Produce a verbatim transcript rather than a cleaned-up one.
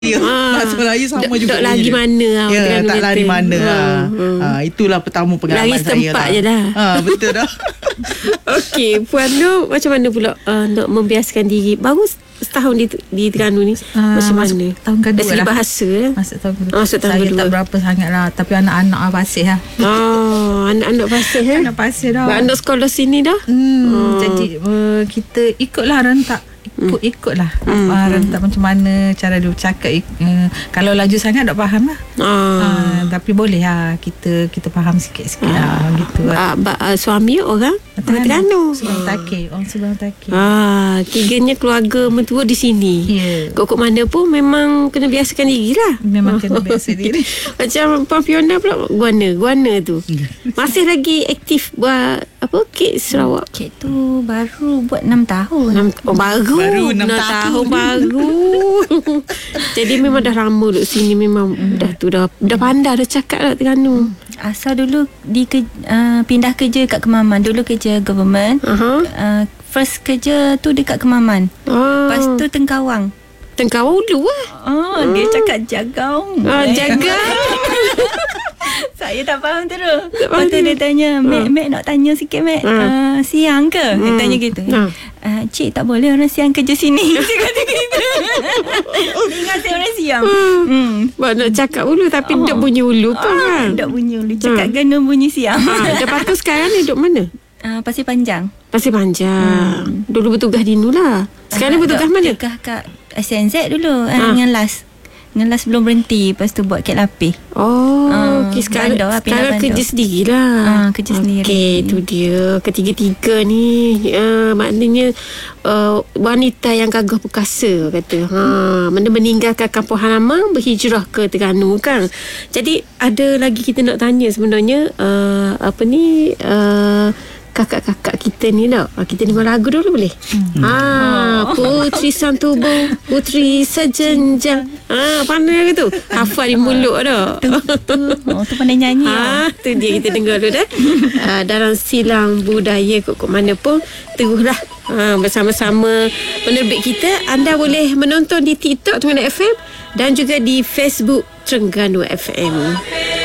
Ya, Ah. bahasa Melayu sama Dok- juga. dok lari dia. mana, ah, Ya, Terengganu tak kata. lari mana. Ah, Ah. hmm. Ah, itulah pertama pengalaman Lari saya setempat je lah. Ah, betul dah. Okey, Puan Nur, macam mana pula uh, nak membiasakan diri? Baru setahun di, di Terengganu ni. Ah, macam masuk mana? tahun kedua Dari segi lah. bahasa lah. Masuk tahun kedua. Masuk tahun Saya kedua. tak berapa sangat lah. Tapi anak-anak lah pasir lah. Ah, anak-anak pasir eh? Anak pasir dah. Anak sekolah sini dah? Hmm, Ah. Jadi uh, kita ikutlah rentak. Ikut, ikutlah Hmm. uh, rentak macam mana cara dia bercakap. Uh, kalau laju sangat tak faham lah. Ah. Uh, tapi boleh lah kita kita faham sikit-sikit lah gitu lah. Ah, ba, ah, suami orang Terengganu. Sebelum takir. Orang sebelum takir. Ah, tiganya keluarga mentua di sini. Ya. Kok-kok mana pun memang kena biasakan diri lah. Memang kena biasa diri. Macam Puan Fiona pula guana, guana tu. Masih lagi aktif buat apa kek Sarawak. Kek tu baru buat enam tahun. Enam, oh baru Baru enam enam tahun. tahun baru. Jadi memang dah lama duduk sini. Memang dah tu dah dah pandai dah cakap lah Terengganu. Asal dulu di ke, uh, pindah kerja kat Kemaman. Dulu kerja government. Aha. Uh, first kerja tu dekat Kemaman. Ah. Lepas tu Tengkawang. Tengkawang dulu lah. Oh, dia cakap jagaung. Ah, jaga. Saya tak faham terus. faham Lepas tu dia tanya, Mek, Mek nak tanya sikit, Mek. Hmm. Uh, siang ke? Dia tanya gitu. Hmm. Uh, Cik, tak boleh orang siang kerja sini. Dia kata gitu. Ingat saya orang siang. Hmm. Buat nak cakap dulu tapi Oh. duk bunyi ulu pun kan. Dok bunyi ulu. Cakap Hmm. gana bunyi siang. Ah, lepas tu sekarang ni duduk mana? Uh, Pasir Panjang. Pasir Panjang. Hmm. Dulu bertugas di Nur lah. Sekarang ni bertugas Dok mana? Bertugas kat S N Z dulu. Ah. Uh, dengan las. Dengan las belum berhenti. Lepas tu buat ket lapis. Oh, Ah, okay, sekarang, bandar lah, pindah sekarang bandar. kerja sendirilah. Ah, kerja sendiri. Okey, tu dia. Ketiga-tiga ni uh, maknanya uh, wanita yang gagah perkasa kata. Ha, mana meninggalkan kampung halaman berhijrah ke Terengganu kan. Jadi ada lagi kita nak tanya sebenarnya uh, apa ni uh, kakak-kakak kita ni tau. Kita dengar lagu dulu boleh? Hmm. Ha, Putri Santubuh, Putri Sejenjang. Ha, pandai ke tu? Hafal di mulut dah. Oh, tu pandai nyanyi. Ha, tu dia kita dengar dulu dah. Uh, dalam silang budaya kok mana pun teruslah ha, bersama-sama penerbit kita. Anda boleh menonton di TikTok Terengganu F M dan juga di Facebook Terengganu F M.